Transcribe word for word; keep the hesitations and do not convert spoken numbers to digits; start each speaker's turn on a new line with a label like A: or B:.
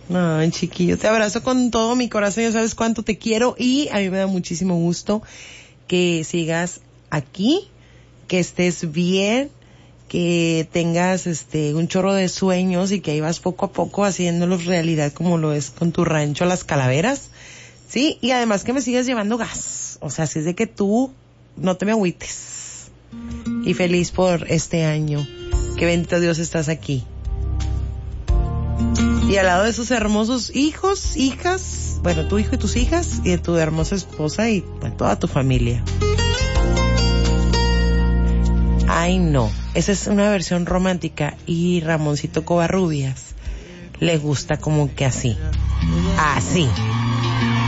A: Ay, chiquillo, te abrazo con todo mi corazón, ya sabes cuánto te quiero y a mí me da muchísimo gusto que sigas aquí, que estés bien, que tengas este un chorro de sueños y que ahí vas poco a poco haciéndolos realidad como lo es con tu rancho Las Calaveras, ¿sí? Y además que me sigas llevando gas, o sea, así es de que tú no te me agüites. Y feliz por este año, que bendito Dios estás aquí. Y al lado de sus hermosos hijos, hijas, bueno, tu hijo y tus hijas, y de tu hermosa esposa y bueno, toda tu familia. Ay, no, esa es una versión romántica y Ramoncito Covarrubias le gusta como que así, así.